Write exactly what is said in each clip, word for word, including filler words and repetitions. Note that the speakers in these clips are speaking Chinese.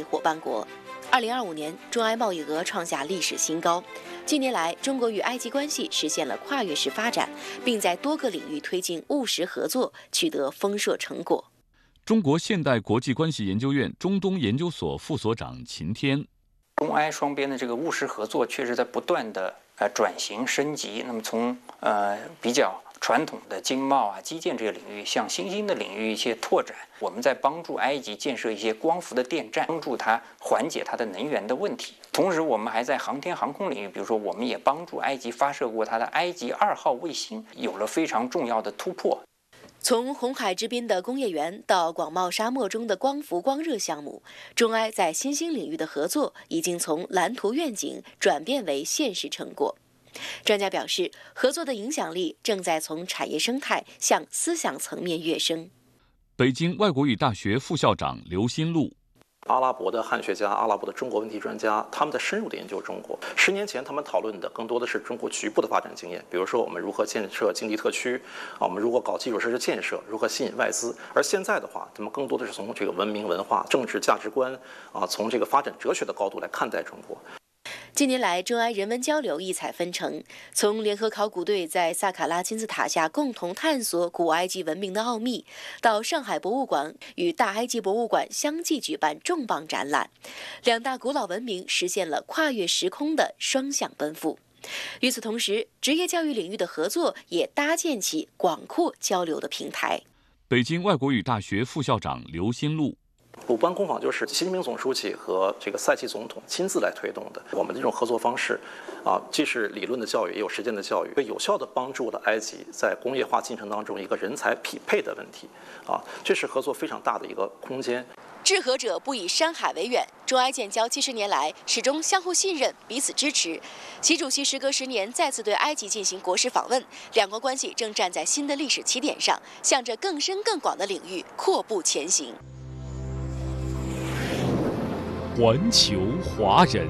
伙伴国。二零二五年，中埃贸易额创下历史新高。近年来，中国与埃及关系实现了跨越式发展，并在多个领域推进务实合作，取得丰硕成果。 中国现代国际关系研究院中东研究所副所长秦天， 中埃双边的这个务实合作确实在不断的呃转型升级。那么从呃比较传统的经贸啊、基建这个领域，向新兴的领域一些拓展。我们在帮助埃及建设一些光伏的电站，帮助它缓解它的能源的问题。同时，我们还在航天航空领域，比如说，我们也帮助埃及发射过它的埃及二号卫星，有了非常重要的突破。 从红海之滨的工业园到广袤沙漠中的光伏光热项目，中埃在新兴领域的合作已经从蓝图愿景转变为现实成果。专家表示，合作的影响力正在从产业生态向思想层面跃升。 北京外国语大学副校长刘新禄， 阿拉伯的汉学家、阿拉伯的中国问题专家，他们在深入的研究中国。十年前，他们讨论的更多的是中国局部的发展经验，比如说我们如何建设经济特区，啊，我们如何搞基础设施建设，如何吸引外资。而现在的话，他们更多的是从这个文明、文化、政治价值观，啊，从这个发展哲学的高度来看待中国。 近年来，中埃人文交流异彩纷呈。从联合考古队在萨卡拉金字塔下共同探索古埃及文明的奥秘，到上海博物馆与大埃及博物馆相继举办重磅展览，两大古老文明实现了跨越时空的双向奔赴。与此同时，职业教育领域的合作也搭建起广阔交流的平台。 北京外国语大学副校长刘新禄， 鲁班工坊就是习近平总书记和这个塞奇总统亲自来推动的。我们这种合作方式，啊，既是理论的教育，也有实践的教育，有效地帮助了埃及在工业化进程当中一个人才匹配的问题，啊，这是合作非常大的一个空间。 治和者不以山海为远，中埃建交七十年来始终相互信任、彼此支持。习主席时隔十年再次对埃及进行国事访问，两国关系正站在新的历史起点上，向着更深更广的领域阔步前行。 环球华人，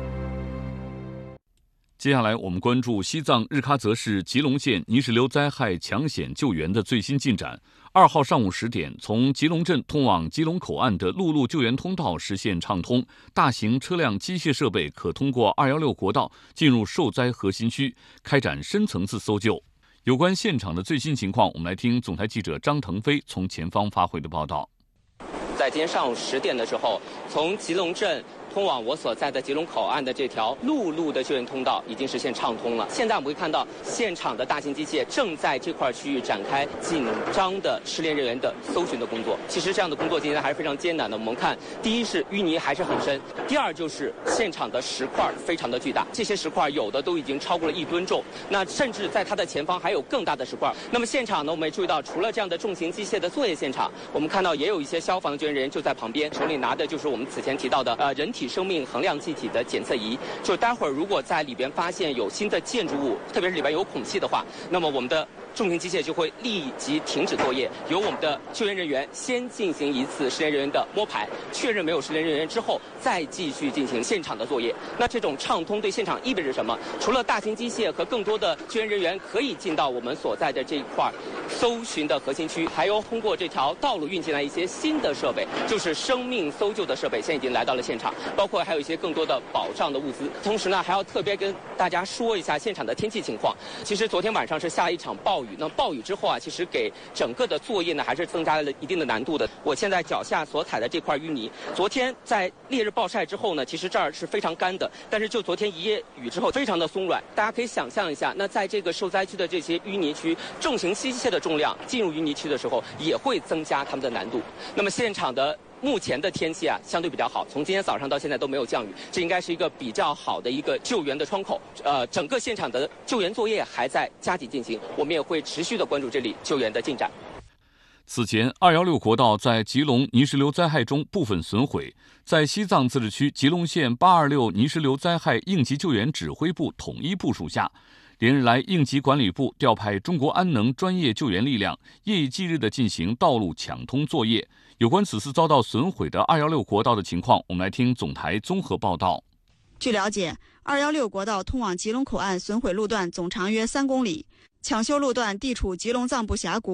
接下来我们关注西藏日喀则市吉隆县泥石流灾害抢险救援的最新进展。二号上午十点，从吉隆镇通往吉隆口岸的陆路救援通道实现畅通，大型车辆、机械设备可通过二一六国道进入受灾核心区，开展深层次搜救。有关现场的最新情况，我们来听总台记者张腾飞从前方发回的报道。 在今天上午十点的时候，从吉隆镇通往我所在的吉隆口岸的这条陆路的救援通道已经实现畅通了。现在我们会看到现场的大型机械正在这块区域展开紧张的失联人员的搜寻的工作。其实这样的工作今天还是非常艰难的。我们看，第一是淤泥还是很深，第二就是现场的石块非常的巨大，这些石块有的都已经超过了一吨重，那甚至在它的前方还有更大的石块。那么现场呢，我们也注意到，除了这样的重型机械的作业现场，我们看到也有一些消防的救援人员就在旁边，手里拿的就是我们此前提到的呃人体生命衡量气体的检测仪。就待会儿如果在里边发现有新的建筑物，特别是里边有孔隙的话，那么我们的重型机械就会立即停止作业，由我们的救援人员先进行一次失联人员的摸排，确认没有失联人员之后，再继续进行现场的作业。那这种畅通对现场意味着什么？除了大型机械和更多的救援人员可以进到我们所在的这一块搜寻的核心区，还有通过这条道路运进来一些新的设备，就是生命搜救的设备，现在已经来到了现场，包括还有一些更多的保障的物资。同时呢，还要特别跟大家说一下现场的天气情况。其实昨天晚上是下了一场暴雨，那暴雨之后啊，其实给整个的作业呢还是增加了一定的难度的。我现在脚下所踩的这块淤泥，昨天在烈日暴晒之后呢，其实这儿是非常干的，但是就昨天一夜雨之后，非常的松软。大家可以想象一下，那在这个受灾区的这些淤泥区，重型机械的重量进入淤泥区的时候，也会增加它们的难度。那么现场的目前的天气啊，相对比较好，从今天早上到现在都没有降雨，这应该是一个比较好的一个救援的窗口。呃，整个现场的救援作业还在加紧进行，我们也会持续的关注这里救援的进展。 此前，二一六国道在吉隆泥石流灾害中部分损毁，在西藏自治区吉隆县八二六泥石流灾害应急救援指挥部统一部署下，连日来应急管理部调派中国安能专业救援力量，夜以继日地进行道路抢通作业。有关此次遭到损毁的二一六国道的情况，我们来听总台综合报道。 据了解，二一六国道通往吉隆口岸损毁路段总长约三公里，抢修路段地处吉隆藏布峡谷。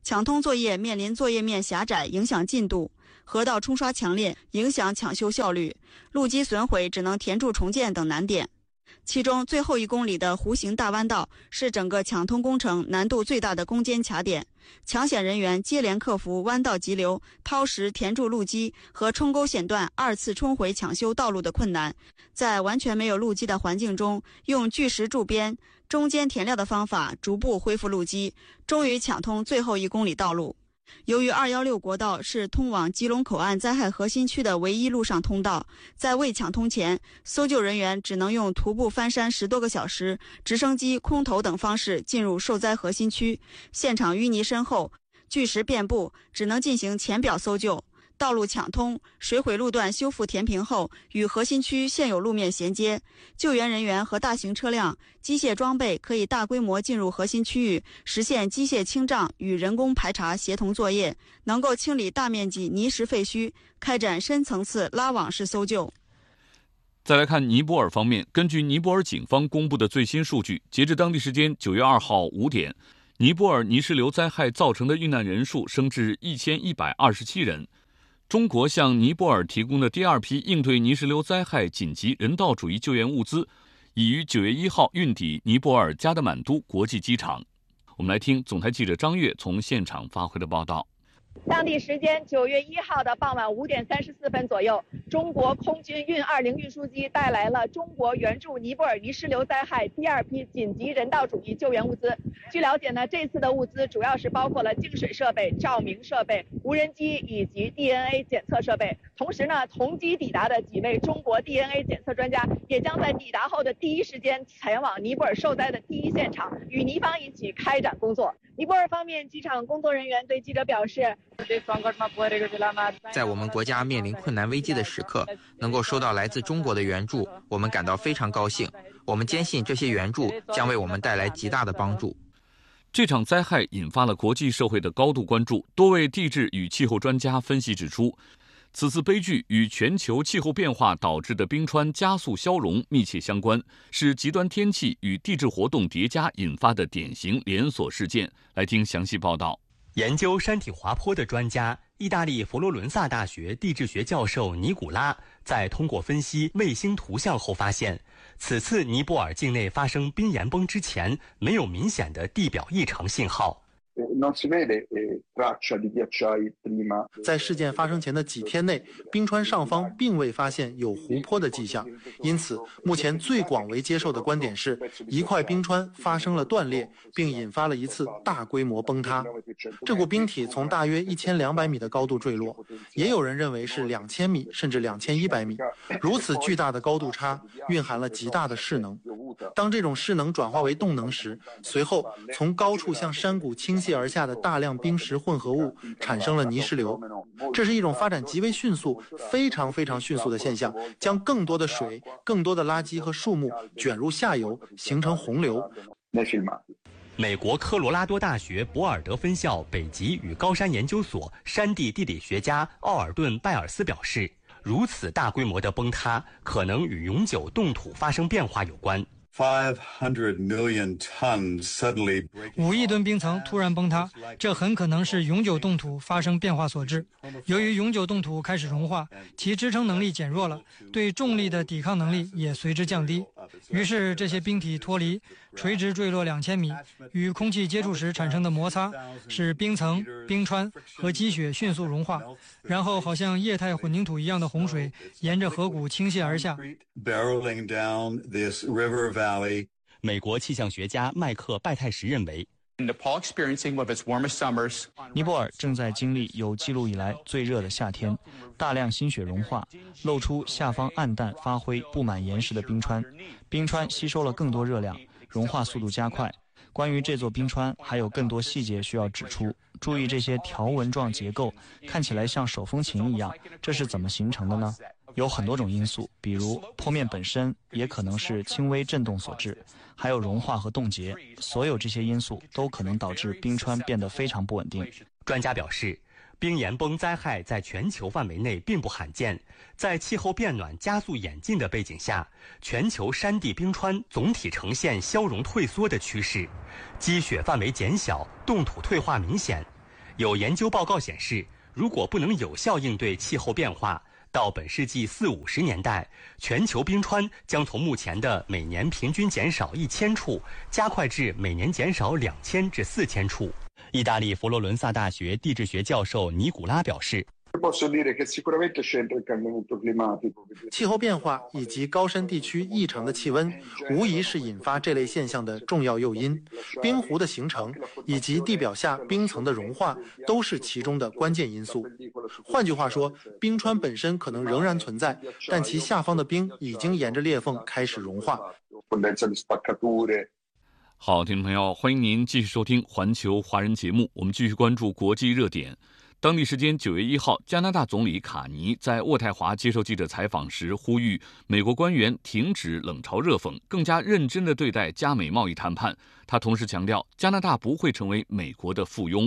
抢通作业面临作业面狭窄，影响进度；河道冲刷强烈，影响抢修效率；路基损毁，只能填筑重建等难点。其中最后一公里的弧形大弯道是整个抢通工程难度最大的攻坚卡点，抢险人员接连克服弯道急流、掏石填筑路基和冲沟险段二次冲回抢修道路的困难，在完全没有路基的环境中，用巨石筑边、中间填料的方法逐步恢复路基，终于抢通最后一公里道路。由于二一六国道是通往吉隆口岸灾害核心区的唯一陆上通道，在未抢通前，搜救人员只能用徒步翻山十多个小时、直升机、空投等方式进入受灾核心区，现场淤泥深厚，巨石遍布，只能进行浅表搜救。道路抢通，水毁路段修复填平后，与核心区现有路面衔接，救援人员和大型车辆、机械装备可以大规模进入核心区域，实现机械清障与人工排查协同作业，能够清理大面积泥石废墟，开展深层次拉网式搜救。 再来看尼泊尔方面，根据尼泊尔警方公布的最新数据，截至当地时间九月二号五点，尼泊尔泥石流灾害造成的遇难人数升至一千一百二十七人。中国向尼泊尔提供的第二批应对泥石流灾害紧急人道主义救援物资，已于九月一号运抵尼泊尔加德满都国际机场。我们来听总台记者张悦从现场发回的报道。 当地时间九月一号的傍晚五点三十四分左右，中国空军运二零运输机带来了中国援助尼泊尔泥石流灾害第二批紧急人道主义救援物资。据了解呢，这次的物资主要是包括了净水设备、照明设备、无人机以及 D N A 检测设备。同时呢，同机抵达的几位中国 D N A 检测专家也将在抵达后的第一时间前往尼泊尔受灾的第一现场，与尼方一起开展工作。尼泊尔方面机场工作人员对记者表示， 在我们国家面临困难危机的时刻，能够收到来自中国的援助，我们感到非常高兴。我们坚信这些援助将为我们带来极大的帮助。 这场灾害引发了国际社会的高度关注，多位地质与气候专家分析指出，此次悲剧与全球气候变化导致的冰川加速消融密切相关，是极端天气与地质活动叠加引发的典型连锁事件。来听详细报道。 研究山体滑坡的专家，意大利佛罗伦萨大学地质学教授尼古拉，在通过分析卫星图像后发现，此次尼泊尔境内发生冰岩崩之前，没有明显的地表异常信号。 在事件发生前的几天内，冰川上方并未发现有湖泊的迹象，因此目前最广为接受的观点是，一块冰川发生了断裂，并引发了一次大规模崩塌。这股冰体从大约一千两百米的高度坠落，也有人认为是两千米甚至两千一百米。如此巨大的高度差，蕴含了极大的势能。当这种势能转化为动能时，随后从高处向山谷倾泻而下的大量冰石混合物产生了泥石流，这是一种发展极为迅速、非常非常迅速的现象，将更多的水、更多的垃圾和树木卷入下游，形成洪流。 美国科罗拉多大学博尔德分校北极与高山研究所山地地理学家奥尔顿·拜尔斯表示，如此大规模的崩塌可能与永久冻土发生变化有关。 五亿吨冰层突然崩塌，这很可能是永久冻土发生变化所致。由于永久冻土开始融化，其支撑能力减弱了，对重力的抵抗能力也随之降低。于是这些冰体脱离，垂直坠落两千米，与空气接触时产生的摩擦，使冰层、冰川和积雪迅速融化，然后好像液态混凝土一样的洪水沿着河谷倾泻而下。 美国气象学家麦克拜泰什认为， 尼泊尔正在经历有记录以来最热的夏天，大量新雪融化，露出下方暗淡发灰、布满岩石的冰川。冰川吸收了更多热量，融化速度加快。关于这座冰川，还有更多细节需要指出。注意这些条纹状结构，看起来像手风琴一样，这是怎么形成的呢？有很多种因素，比如坡面本身也可能是轻微震动所致，还有融化和冻结，所有这些因素都可能导致冰川变得非常不稳定。 专家表示，冰岩崩灾害在全球范围内并不罕见，在气候变暖加速演进的背景下，全球山地冰川总体呈现消融退缩的趋势，积雪范围减小，冻土退化明显。 有研究报告显示，如果不能有效应对气候变化，到本世纪四五十年代，全球冰川将从目前的每年平均减少一千处，加快至每年减少两千至四千处。意大利佛罗伦萨大学地质学教授尼古拉表示， 气候变化以及高山地区异常的气温，无疑是引发这类现象的重要诱因。冰湖的形成以及地表下冰层的融化，都是其中的关键因素。换句话说，冰川本身可能仍然存在，但其下方的冰已经沿着裂缝开始融化。 好，听众朋友，欢迎您继续收听环球华人节目，我们继续关注国际热点。当地时间九月一号，加拿大总理卡尼在渥太华接受记者采访时呼吁美国官员停止冷嘲热讽，更加认真地对待加美贸易谈判。他同时强调，加拿大不会成为美国的附庸。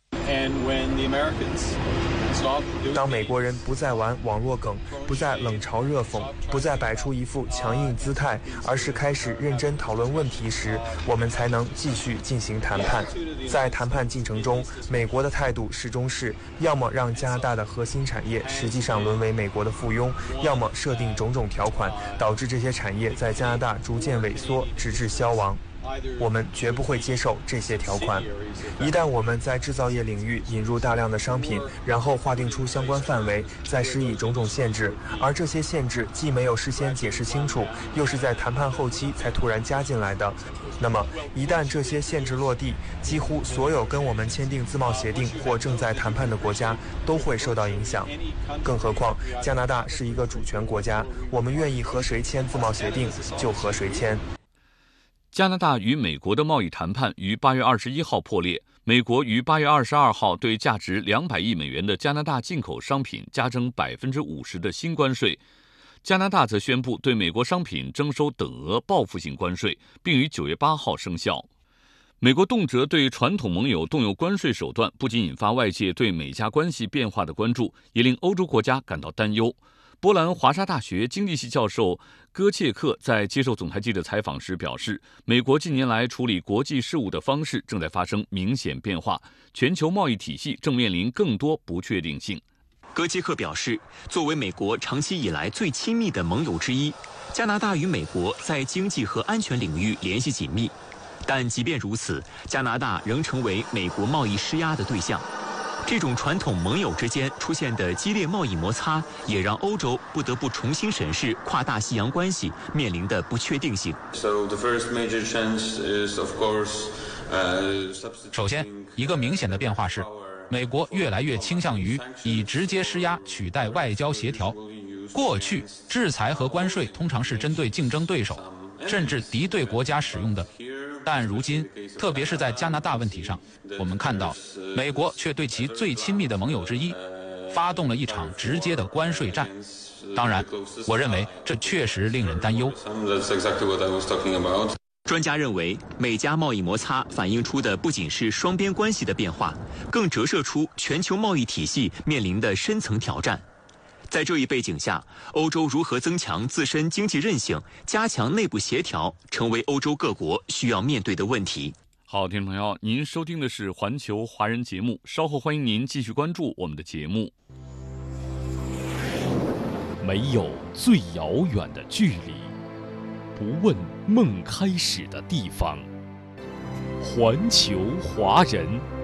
当美国人不再玩网络梗，不再冷嘲热讽，不再摆出一副强硬姿态，而是开始认真讨论问题时，我们才能继续进行谈判。在谈判进程中，美国的态度始终是要么让加拿大的核心产业实际上沦为美国的附庸，要么设定种种条款，导致这些产业在加拿大逐渐萎缩，直至消亡。我们绝不会接受这些条款。一旦我们在制造业领域引入大量的商品，然后划定出相关范围，再施以种种限制，而这些限制既没有事先解释清楚，又是在谈判后期才突然加进来的，那么一旦这些限制落地，几乎所有跟我们签订自贸协定或正在谈判的国家都会受到影响。更何况加拿大是一个主权国家，我们愿意和谁签自贸协定就和谁签。 加拿大与美国的贸易谈判于八月二十一号破裂。美国于八月二十二号对价值两百亿美元的加拿大进口商品加征百分之五十的新关税，加拿大则宣布对美国商品征收等额报复性关税，并于九月八号生效。美国动辄对传统盟友动用关税手段，不仅引发外界对美加关系变化的关注，也令欧洲国家感到担忧。波兰华沙大学经济系教授戈切克在接受总台记者采访时表示，美国近年来处理国际事务的方式正在发生明显变化，全球贸易体系正面临更多不确定性。 戈切克表示，作为美国长期以来最亲密的盟友之一，加拿大与美国在经济和安全领域联系紧密，但即便如此，加拿大仍成为美国贸易施压的对象。这种传统盟友之间出现的激烈贸易摩擦，也让欧洲不得不重新审视跨大西洋关系面临的不确定性。 首先，一个明显的变化是，美国越来越倾向于以直接施压取代外交协调。过去，制裁和关税通常是针对竞争对手，甚至敌对国家使用的。但如今，特别是在加拿大问题上，我们看到美国却对其最亲密的盟友之一发动了一场直接的关税战。当然，我认为这确实令人担忧。 专家认为，美加贸易摩擦反映出的不仅是双边关系的变化，更折射出全球贸易体系面临的深层挑战。在这一背景下，欧洲如何增强自身经济韧性，加强内部协调，成为欧洲各国需要面对的问题。 好，听众朋友，您收听的是环球华人节目，稍后欢迎您继续关注我们的节目。 没有最遥远的距离，不问梦开始的地方。环球华人。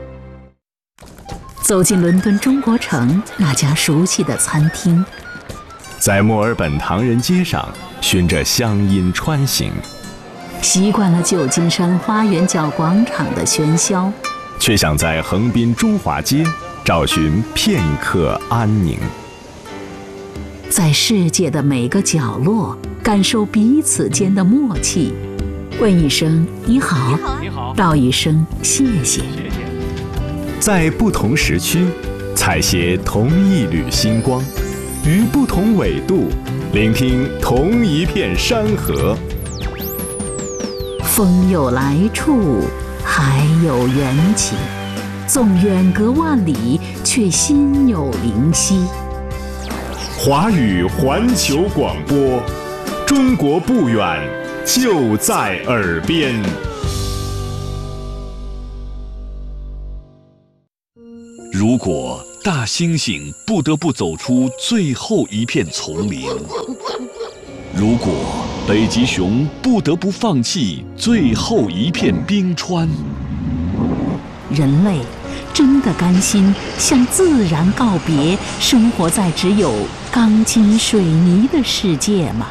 走进伦敦中国城那家熟悉的餐厅， 在墨尔本唐人街上循着乡音穿行， 习惯了旧金山花园角广场的喧嚣， 却想在横滨中华街找寻片刻安宁。 在世界的每个角落感受彼此间的默契，问一声你好，你好，道一声谢谢。 在不同时区采撷同一缕星光，于不同纬度聆听同一片山河。 风有来处，海有缘起，纵远隔万里，却心有灵犀。 华语环球广播，中国不远，就在耳边。 如果大猩猩不得不走出最后一片丛林，如果北极熊不得不放弃最后一片冰川， 人类真的甘心向自然告别，生活在只有钢筋水泥的世界吗？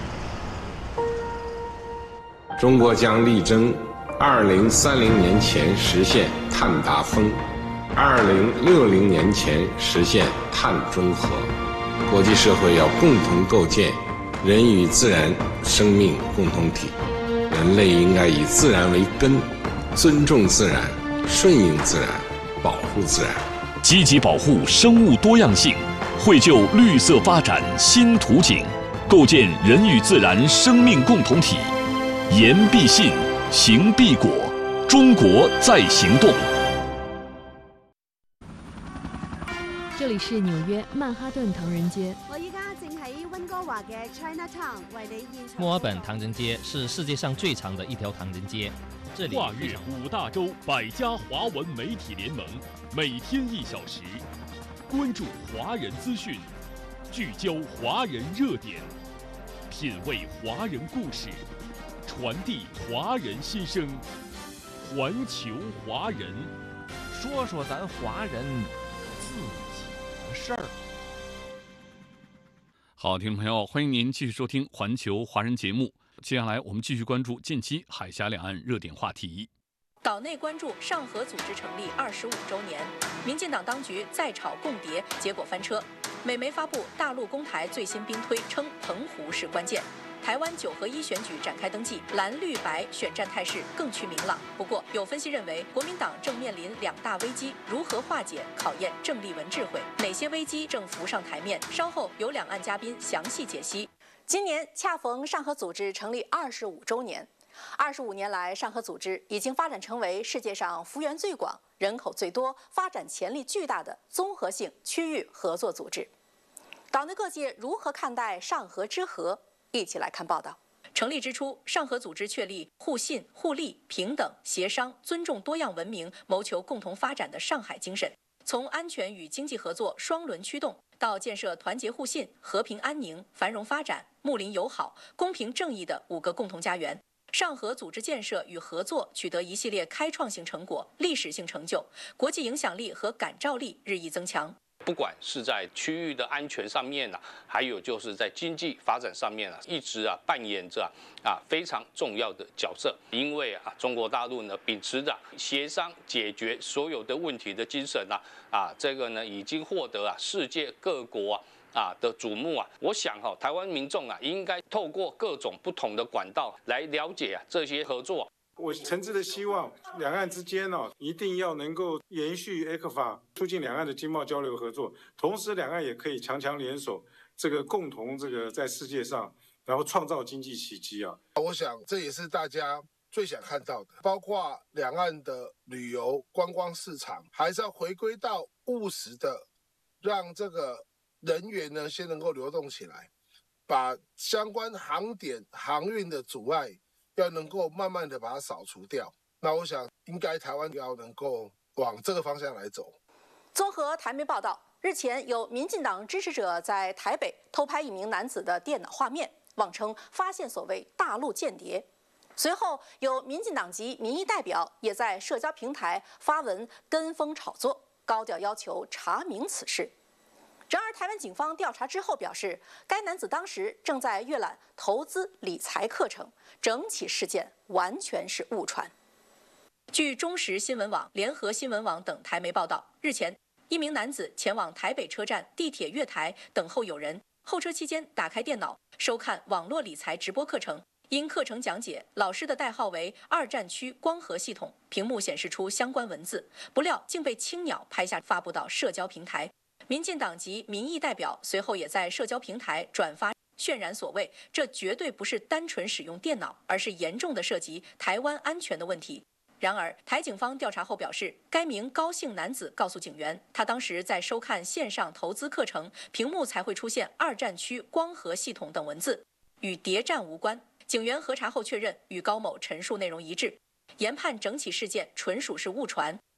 中国将力争二零三零年前实现碳达峰，二零六零年前实现碳中和。国际社会要共同构建人与自然生命共同体，人类应该以自然为根，尊重自然，顺应自然，保护自然， 积极保护生物多样性，绘就绿色发展新图景，构建人与自然生命共同体。言必信，行必果，中国在行动。 这里是纽约曼哈顿唐人街。 我依家正喺温哥華嘅 Chinatown 為你現場。 墨爾本唐人街是世界上最長的一條唐人街。这里跨越五大洲百家华文媒体联盟，每天一小时，关注华人资讯，聚焦华人热点，品味华人故事，传递华人心声。环球华人， 说说咱华人自己的事儿。 好，听众朋友，欢迎您继续收听环球华人节目。接下来我们继续关注近期海峡两岸热点话题。 岛内关注上合组织成立二十五周年，民进党当局再炒共谍，结果翻车。美媒发布大陆攻台最新兵推，称澎湖是关键。台湾九合一选举展开登记，蓝绿白选战态势更趋明朗。不过，有分析认为，国民党正面临两大危机，如何化解，考验郑丽文智慧。哪些危机正浮上台面？稍后有两岸嘉宾详细解析。今年恰逢上合组织成立二十五周年。二十五年来，上合组织已经发展成为世界上幅员最广、人口最多、发展潜力巨大的综合性区域合作组织。岛内各界如何看待上合之和？一起来看报道。成立之初，上合组织确立互信、互利、平等、协商、尊重多样文明，谋求共同发展的上海精神。从安全与经济合作双轮驱动，到建设团结互信、和平安宁、繁荣发展、睦邻友好、公平正义的五个共同家园。上合组织建设与合作取得一系列开创性成果、历史性成就，国际影响力和感召力日益增强。 不管是在区域的安全上面啊，还有就是在经济发展上面啊，一直啊扮演着啊非常重要的角色。因为啊，中国大陆呢秉持着协商解决所有的问题的精神啊，啊这个呢已经获得啊世界各国啊。啊的瞩目啊，我想哈、哦，台湾民众啊，应该透过各种不同的管道来了解啊这些合作。 我诚挚的希望两岸之间呢、哦，一定要能够延续 E C F A， 促进两岸的经贸交流合作，同时两岸也可以强强联手，这个共同这个在世界上，然后创造经济奇迹啊！ 我想这也是大家最想看到的，包括两岸的旅游观光市场，还是要回归到务实的，让这个人员呢先能够流动起来，把相关航点航运的阻碍要能够慢慢的把它扫除掉。那我想应该台湾要能够往这个方向来走。 综合台媒报道，日前有民进党支持者在台北偷拍一名男子的电脑画面，妄称发现所谓大陆间谍。随后有民进党籍民意代表也在社交平台发文跟风炒作，高调要求查明此事。然而，台湾警方调查之后表示，该男子当时正在阅览投资理财课程，整起事件完全是误传。据中时新闻网、联合新闻网等台媒报道，日前，一名男子前往台北车站地铁月台等候友人，候车期间打开电脑收看网络理财直播课程。因课程讲解老师的代号为二战区光合系统，屏幕显示出相关文字，不料竟被青鸟拍下发布到社交平台。民进党籍民意代表随后也在社交平台转发渲染所谓这绝对不是单纯使用电脑，而是严重的涉及台湾安全的问题。然而，台警方调查后表示，该名高姓男子告诉警员，他当时在收看线上投资课程，屏幕才会出现二战区光合系统等文字，与谍战无关。警员核查后确认，与高某陈述内容一致，研判整起事件纯属是误传。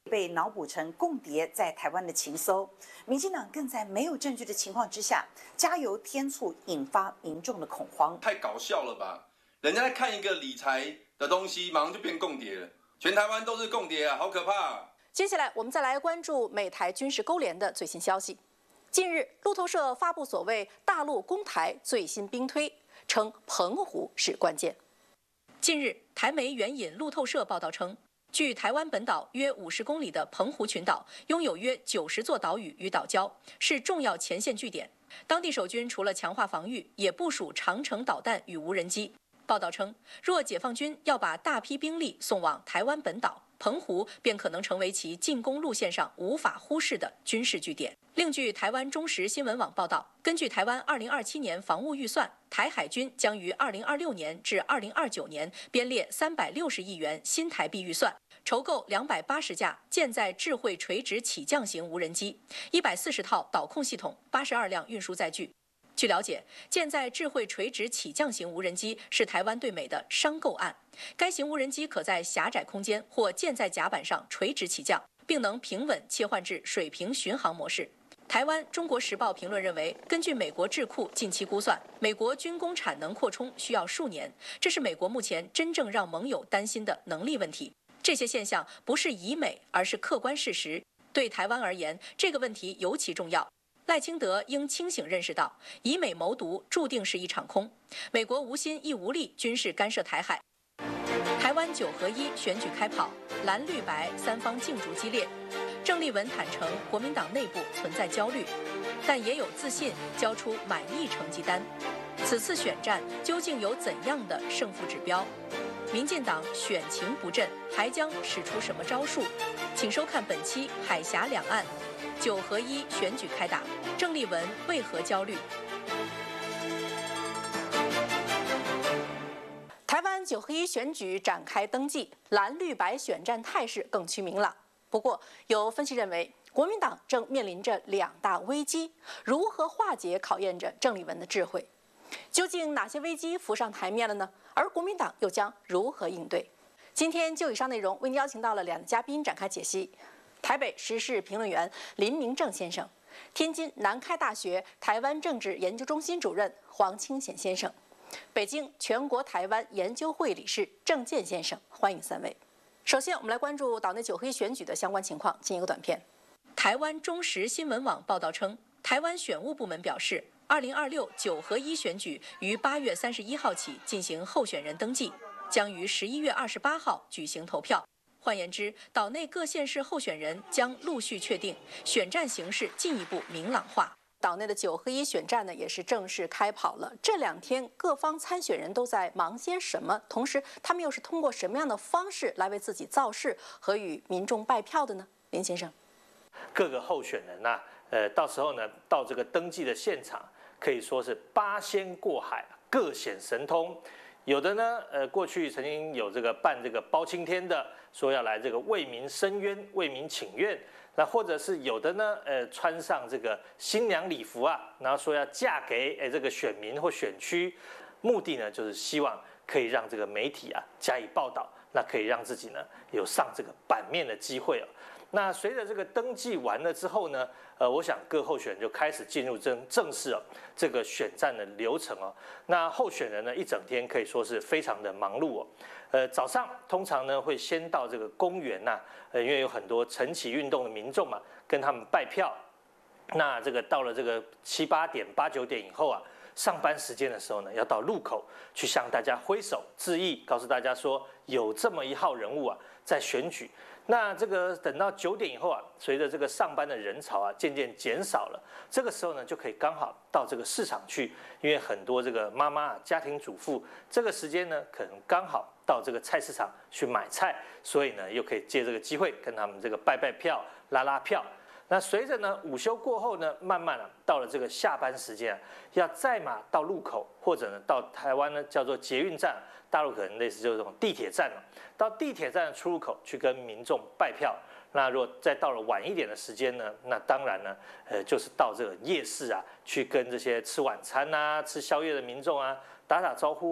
被脑补成共谍在台湾的情搜。民进党更在没有证据的情况之下加油添醋，引发民众的恐慌。 太搞笑了吧！人家在看一个理财的东西，马上就变共谍了，全台湾都是共谍啊，好可怕啊！ 接下来我们再来关注美台军事勾连的最新消息。近日，路透社发布所谓大陆攻台最新兵推，称澎湖是关键。近日，台媒援引路透社报道称，距台湾本岛约五十公里的澎湖群岛拥有约九十座岛屿与岛礁，是重要前线据点。当地守军除了强化防御，也部署长程导弹与无人机。报道称，若解放军要把大批兵力送往台湾本岛，澎湖便可能成为其进攻路线上无法忽视的军事据点。另据台湾中时新闻网报道，根据台湾二零二七年防务预算，台海军将于二零二六年至二零二九年编列三百六十亿元新台币预算，筹购两百八十架舰载智慧垂直起降型无人机、一百四十套导控系统、八十二辆运输载具。据了解，舰载智慧垂直起降型无人机是台湾对美的商购案。该型无人机可在狭窄空间或舰载甲板上垂直起降，并能平稳切换至水平巡航模式。台湾《中国时报》评论认为，根据美国智库近期估算，美国军工产能扩充需要数年，这是美国目前真正让盟友担心的能力问题。这些现象不是以美，而是客观事实。对台湾而言，这个问题尤其重要。赖清德应清醒认识到，以美谋独注定是一场空。美国无心亦无力军事干涉台海。台湾九合一选举开跑，蓝绿白三方竞逐激烈。郑丽文坦承，国民党内部存在焦虑，但也有自信交出满意成绩单。此次选战究竟有怎样的胜负指标？民进党选情不振，还将使出什么招数？请收看本期《海峡两岸》。九合一选举开打，郑丽文为何焦虑？台湾九合一选举展开登记，蓝绿白选战态势更趋明朗。不过，有分析认为，国民党正面临着两大危机，如何化解考验着郑丽文的智慧。究竟哪些危机浮上台面了呢？而国民党又将如何应对？今天就以上内容为您邀请到了两位嘉宾展开解析。台北时事评论员林明正先生，天津南开大学台湾政治研究中心主任黄清显先生，北京全国台湾研究会理事郑健先生，欢迎三位。首先，我们来关注岛内九合一选举的相关情况，进一个短片。台湾中时新闻网报道称，台湾选务部门表示，二零二六九合一选举于八月三十一号起进行候选人登记，将于十一月二十八号举行投票。换言之，岛内各县市候选人将陆续确定，选战形势进一步明朗化。岛内的九合一选战呢，也是正式开跑了。这两天各方参选人都在忙些什么？同时，他们又是通过什么样的方式来为自己造势和与民众拜票的呢？林先生， 各个候选人呐、啊，呃，到时候呢，到这个登记的现场，可以说是八仙过海，各显神通。有的呢，呃，过去曾经有这个办这个包青天的，说要来这个为民伸冤、为民请愿。那或者是有的呢，呃，穿上这个新娘礼服啊，然后说要嫁给哎这个选民或选区，目的呢就是希望可以让这个媒体啊加以报道，那可以让自己呢有上这个版面的机会哦。那随着这个登记完了之后呢，呃，我想各候选人就开始进入正正式哦这个选战的流程哦。那候选人呢一整天可以说是非常的忙碌哦。呃，早上通常呢会先到这个公园呐、啊，呃，因为有很多晨起运动的民众嘛，跟他们拜票。那这个到了这个七八点、八九点以后啊，上班时间的时候呢，要到路口去向大家挥手致意，告诉大家说有这么一号人物啊在选举。那这个等到九点以后啊，随着这个上班的人潮啊渐渐减少了，这个时候呢就可以刚好到这个市场去，因为很多这个妈妈、家庭主妇这个时间呢可能刚好到这个菜市场去买菜，所以呢又可以借这个机会跟他们这个拜拜票、拉拉票。那随着呢午休过后呢，慢慢啊到了这个下班时间啊，要再嘛到路口或者呢到台湾呢叫做捷运站，大陆可能类似就是这种地铁站了，到地铁站的出入口去跟民众拜票。那如果再到了晚一点的时间呢，那当然呢，呃就是到这个夜市啊，去跟这些吃晚餐啊、吃宵夜的民众啊打打招呼哦。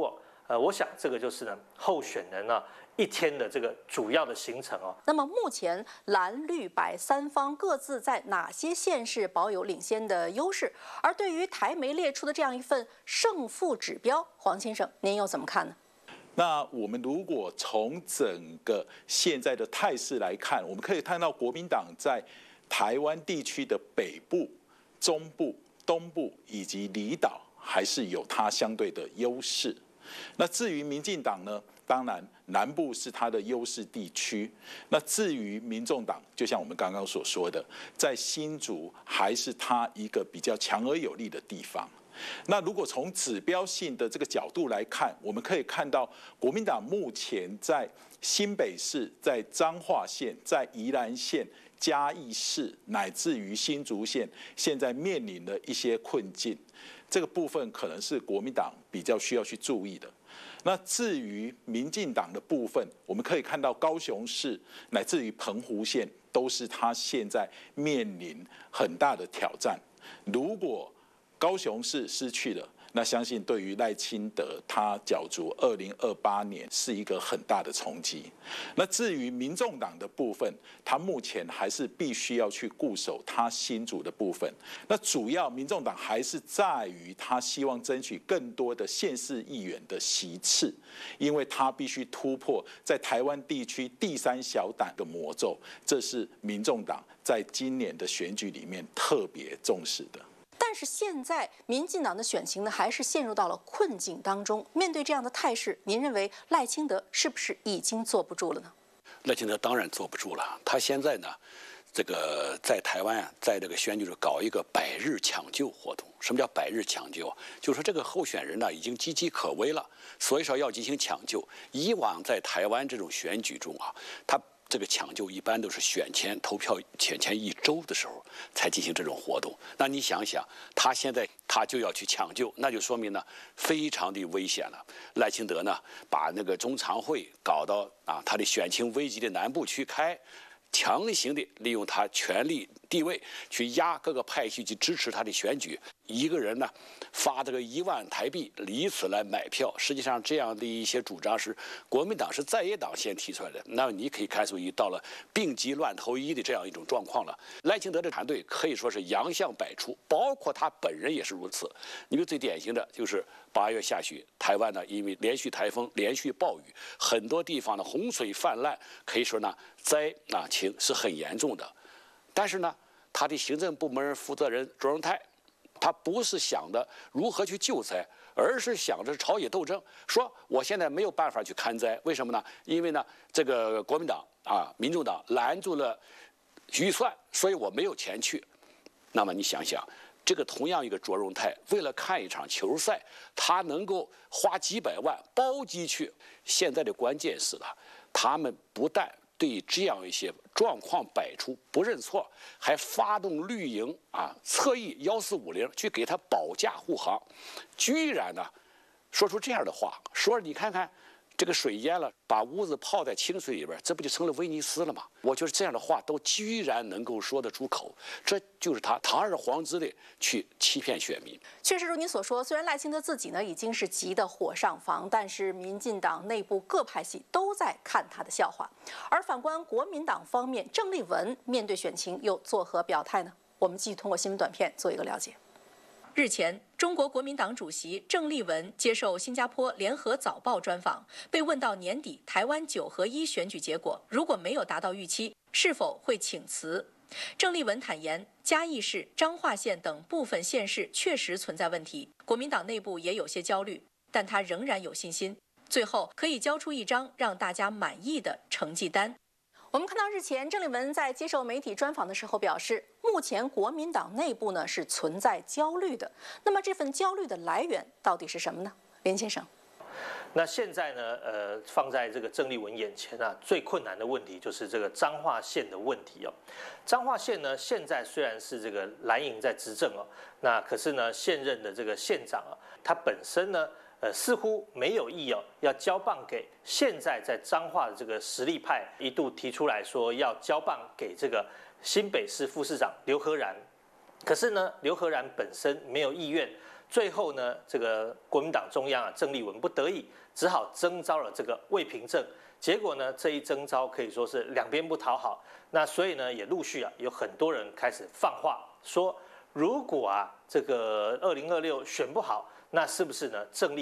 呃，我想这个就是呢候选人呢、啊、一天的这个主要的行程哦。 那么目前蓝绿白三方各自在哪些县市保有领先的优势？而对于台媒列出的这样一份胜负指标，黄先生您又怎么看呢？ 那我们如果从整个现在的态势来看，我们可以看到国民党在台湾地区的北部、中部、东部以及离岛还是有它相对的优势。那至于民进党呢，当然南部是它的优势地区。那至于民众党，就像我们刚刚所说的，在新竹还是它一个比较强而有力的地方。那如果从指标性的这个角度来看，我们可以看到国民党目前在新北市、在彰化县、在宜兰县、嘉义市乃至于新竹县，现在面临的一些困境，这个部分可能是国民党比较需要去注意的。那至于民进党的部分，我们可以看到高雄市乃至于澎湖县都是他现在面临很大的挑战。如果高雄市失去了，那相信对于赖清德他角逐二零二八年是一个很大的冲击。那至于民众党的部分，他目前还是必须要去固守他新竹的部分。那主要民众党还是在于他希望争取更多的县市议员的席次，因为他必须突破在台湾地区第三小党的魔咒，这是民众党在今年的选举里面特别重视的。 但是现在民进党的选情呢，还是陷入到了困境当中。面对这样的态势，您认为赖清德是不是已经坐不住了呢？ 赖清德当然坐不住了。他现在呢，这个在台湾啊，在这个选举中搞一个百日抢救活动。什么叫百日抢救？就是说这个候选人呢已经岌岌可危了，所以说要进行抢救。以往在台湾这种选举中啊，他这个抢救一般都是选前投票前前一周的时候才进行这种活动。那你想想，他现在他就要去抢救，那就说明呢非常的危险了。赖清德呢把那个中常会搞到啊他的选情危急的南部区开，强行的利用他权力地位去压各个派系去支持他的选举。一个人呢发这个一万台币以此来买票，实际上这样的一些主张是国民党是在野党先提出来的。那你可以看出，已到了病急乱投医的这样一种状况了。赖清德的团队可以说是洋相百出，包括他本人也是如此。你比最典型的就是八月下旬，台湾呢因为连续台风、连续暴雨，很多地方的洪水泛滥，可以说呢灾啊情是很严重的。但是呢，他的行政部门负责人卓荣泰，他不是想着如何去救灾，而是想着朝野斗争，说我现在没有办法去看灾，为什么呢？因为呢，这个国民党啊、民众党拦住了预算，所以我没有钱去。那么你想想，这个同样一个卓荣泰，为了看一场球赛，他能够花几百万包机去。现在的关键是了，他们不但对这样一些状况百出不认错，还发动绿营啊侧翼幺四五零去给他保驾护航，居然呢说出这样的话，说你看看这个水淹了，把屋子泡在清水里边，这不就成了威尼斯了吗？我觉得这样的话都居然能够说得出口，这就是他堂而皇之的去欺骗选民。 确实如您所说，虽然赖清德自己呢已经是急得火上房，但是民进党内部各派系都在看他的笑话。而反观国民党方面，郑丽文面对选情又作何表态呢？我们继续通过新闻短片做一个了解。日前，中国国民党主席郑丽文接受新加坡联合早报专访，被问到年底台湾九合一选举结果如果没有达到预期，是否会请辞？郑丽文坦言，嘉义市、彰化县等部分县市确实存在问题，国民党内部也有些焦虑，但他仍然有信心，最后可以交出一张让大家满意的成绩单。我们看到日前郑丽文在接受媒体专访的时候表示，目前国民党内部呢是存在焦虑的。那么这份焦虑的来源到底是什么呢？连先生。 那现在呢，呃，放在这个郑丽文眼前啊，最困难的问题就是这个彰化县的问题哦。彰化县呢，现在虽然是这个蓝营在执政哦，那可是呢，现任的这个县长啊，他本身呢，呃，似乎没有意哦，要交棒给现在在彰化的这个实力派，一度提出来说要交棒给这个新北市副市长刘和然。可是呢，刘和然本身没有意愿最后呢，这个国民党中央啊，郑丽文不得已只好征召了这个魏平正。结果呢，这一征召可以说是两边不讨好。那所以呢，也陆续啊有很多人开始放话说，如果啊这个二零二六选不好，那是不是呢郑丽